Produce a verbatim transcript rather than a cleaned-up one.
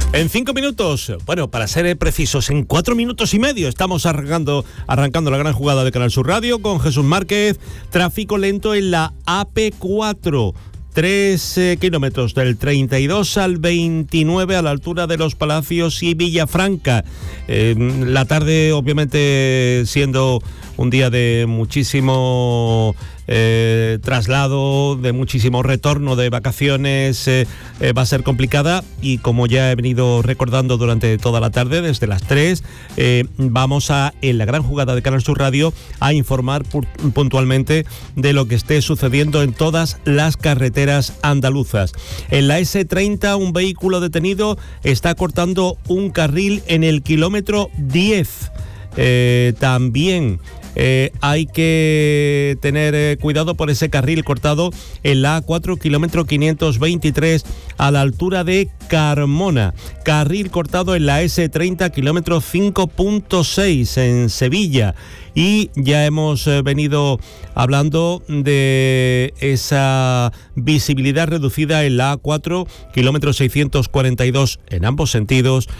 En cinco minutos, bueno, para ser precisos, en cuatro minutos y medio estamos arrancando, arrancando la gran jugada de Canal Sur Radio con Jesús Márquez. Tráfico lento en la A P cuatro. Tres eh, kilómetros del treinta y dos al veintinueve a la altura de Los Palacios y Villafranca. Eh, la tarde, obviamente, siendo un día de muchísimo eh, traslado, de muchísimo retorno de vacaciones, eh, eh, va a ser complicada, y como ya he venido recordando durante toda la tarde, desde las tres, eh, vamos a, en la gran jugada de Canal Sur Radio, a informar pu- puntualmente de lo que esté sucediendo en todas las carreteras andaluzas. En la ese treinta, un vehículo detenido está cortando un carril en el kilómetro diez. Eh, también eh, hay que tener eh, cuidado por ese carril cortado en la A cuatro, kilómetro quinientos veintitrés, a la altura de Carmona. Carril cortado en la ese treinta, kilómetro cinco punto seis, en Sevilla. Y ya hemos eh, venido hablando de esa visibilidad reducida en la A cuatro, kilómetro seiscientos cuarenta y dos en ambos sentidos,